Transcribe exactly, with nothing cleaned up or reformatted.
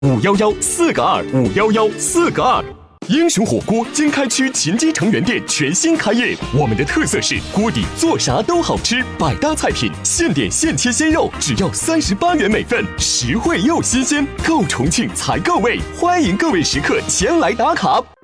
五幺幺四个二，五幺幺四个二。英雄火锅经开区秦基城原店全新开业，我们的特色是锅底做啥都好吃，百搭菜品，现点现切鲜肉，只要三十八元每份，实惠又新鲜，够重庆才够味，欢迎各位食客前来打卡。